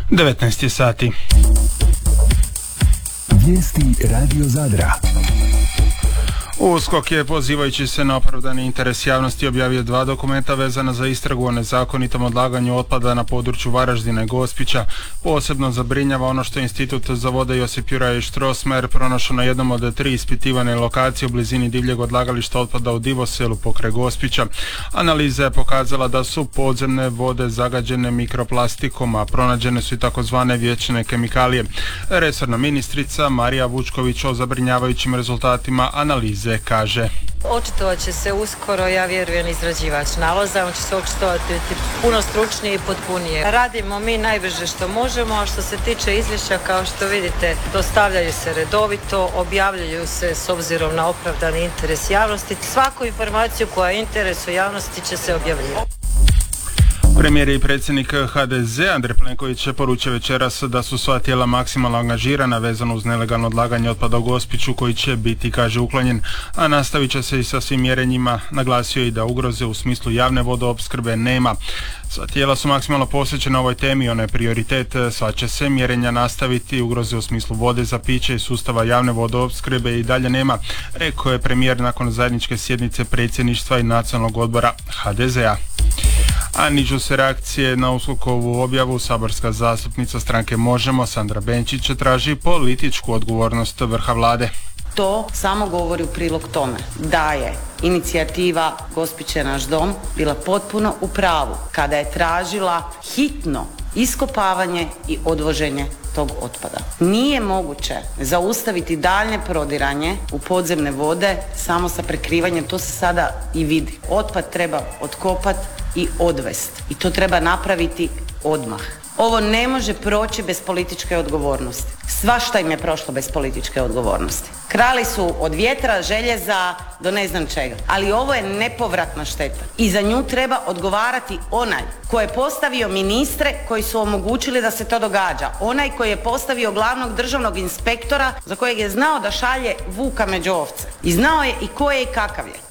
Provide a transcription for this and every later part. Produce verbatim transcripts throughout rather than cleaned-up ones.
devetnaest je sati. Vijesti Radio Zadra. USKOK je, pozivajući se na opravdani interes javnosti, objavio dva dokumenta vezana za istragu o nezakonitom odlaganju otpada na području Varaždina i Gospića. Posebno zabrinjava ono što je Institut za vode Josip Juraj Strossmayer pronašao na jednom od tri ispitivane lokacije u blizini divljeg odlagališta otpada u Divoselu pokraj Gospića. Analiza je pokazala da su podzemne vode zagađene mikroplastikom, a pronađene su i takozvane vječne kemikalije. Resorna ministrica Marija Vučković o zabrinjavajućim rezultatima analize kaže: Očitovat će se uskoro, ja vjerujem, izrađivač nalaza, on će se očitovati puno stručnije i potpunije. Radimo mi najbrže što možemo, a što se tiče izvješća, kao što vidite, dostavljaju se redovito, objavljuju se s obzirom na opravdani interes javnosti. Svaku informaciju koja je interesu javnosti će se objavljivati. Premijer i predsjednik H D Z Andrej Plenković je poručio večeras da su sva tijela maksimalno angažirana vezano uz nelegalno odlaganje otpada u Gospiću, koji će biti, kaže, uklonjen, a nastavit će se i sa svim mjerenjima. Naglasio i da ugroze u smislu javne vodoopskrbe nema. Sva tijela su maksimalno posvećena ovoj temi, ona je prioritet. Sva će se mjerenja nastaviti, ugroze u smislu vode za piće i sustava javne vodoopskrbe i dalje nema, rekao je premijer nakon zajedničke sjednice predsjedništva i nacionalnog odbora H D Z-a. A nižu se reakcije na USKOK-ovu objavu. Saborska zastupnica stranke Možemo Sandra Benčić traži političku odgovornost vrha vlade. To samo govori u prilog tome da je inicijativa Gospić je naš dom bila potpuno u pravu kada je tražila hitno iskopavanje i odvoženje tog otpada. Nije moguće zaustaviti daljnje prodiranje u podzemne vode samo sa prekrivanjem, to se sada i vidi. Otpad treba otkopati i odvesti i to treba napraviti odmah. Ovo ne može proći bez političke odgovornosti. Svašta im je prošlo bez političke odgovornosti. Krali su od vjetra, željeza do ne znam čega. Ali ovo je nepovratna šteta. I za nju treba odgovarati onaj koji je postavio ministre koji su omogućili da se to događa. Onaj koji je postavio glavnog državnog inspektora za kojeg je znao da šalje vuka među ovce. I znao je i ko je i kakav je.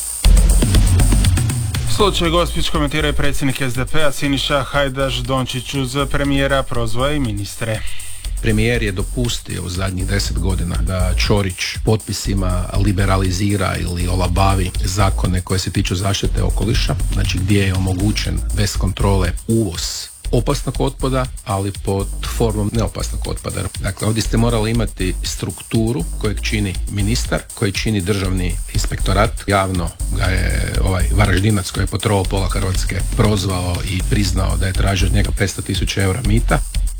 Slučaj Gospić komentira i predsjednik S D P-a Siniša Hajdaš Dončić. Uz premijera prozvao i ministre. Premijer je dopustio u zadnjih deset godina da Ćorić potpisima liberalizira ili olabavi zakone koje se tiču zaštite okoliša, znači gdje je omogućen bez kontrole uvoz opasnog otpada, ali pod formom neopasnog otpada. Dakle, ovdje ste morali imati strukturu kojeg čini ministar, koji čini državni inspektorat. Javno ga je ovaj Varaždinac koji je potrovao pola Hrvatske prozvao i priznao da je tražio od njega petsto tisuća eura mita.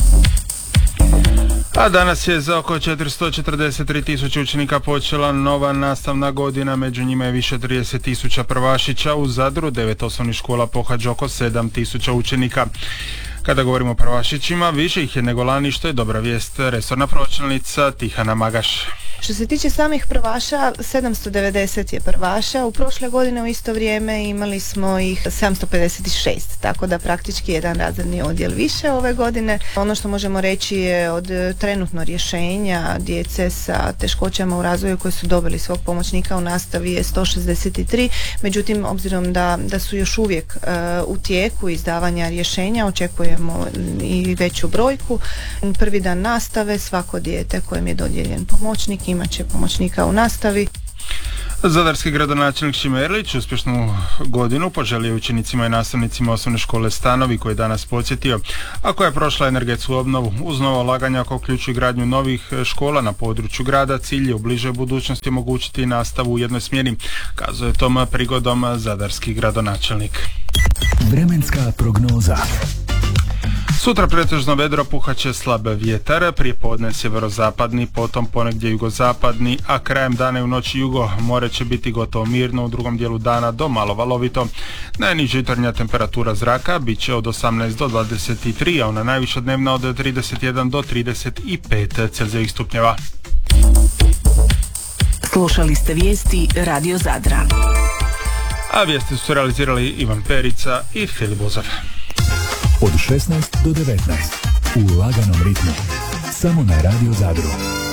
A danas je za oko četiristo četrdeset tri tisuće učenika počela nova nastavna godina, među njima je više trideset tisuća prvašića. U Zadru devet osnovnih škola pohađa oko sedam tisuća učenika. Kada govorimo o prvašićima, više ih je nego lani, što je dobra vijest. Resorna pročelnica Tihana Magaš. Što se tiče samih prvaša, sedamsto devedeset je prvaša, u prošle godine u isto vrijeme imali smo ih sedamsto pedeset šest, tako da praktički jedan razredni odjel više ove godine. Ono što možemo reći je od trenutno rješenja djece sa teškoćama u razvoju koji su dobili svog pomoćnika u nastavi je sto šezdeset tri, međutim obzirom da, da su još uvijek uh, u tijeku izdavanja rješenja, očekujemo i veću brojku. Prvi dan nastave, svako dijete kojem je dodijeljen pomoćnik imat će pomoćnika u nastavi. Zadarski gradonačelnik Šime Erlić uspješnu godinu poželio učenicima i nastavnicima osnovne škole Stanovi, koji je danas podsjetio, a koja je prošla energetsku obnovu. Uz novo ulaganja oko uključuju gradnju novih škola na području grada, cilj je u bližoj budućnosti omogućiti nastavu u jednoj smjeni, kazuje tom prigodom zadarski gradonačelnik. Vremenska prognoza. Sutra pretežno vedro, puhaće slab vjetar, prije podne sjeverozapadni, potom ponegdje jugozapadni, a krajem dana i u noći jugo. More će biti gotovo mirno, u drugom dijelu dana do malo valovito. Najniža jutarnja temperatura zraka bit će od osamnaest do dvadeset tri, a ona najviša dnevna od trideset jedan do trideset pet Celzijevih stupnjeva. Slušali ste vijesti Radio Zadra. A vijesti su realizirali Ivan Perica i Filip Bozar. Od šesnaest do devetnaest u laganom ritmu. Samo na Radio Zadru.